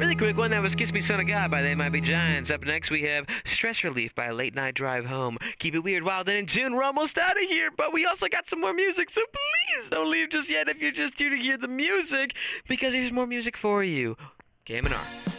Really quick one, that was Kiss Me Son of God by They Might Be Giants. Up next, we have Stress Relief by Late Night Drive Home. Keep it weird, wild, and in tune. We're almost out of here, but we also got some more music, so please don't leave just yet if you're just here to hear the music, because there's more music for you. KMNR.